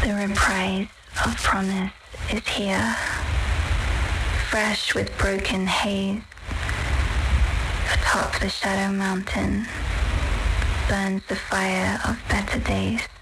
The reprise of promise is here, fresh with broken haze. Atop the shadow mountain burns the fire of better days.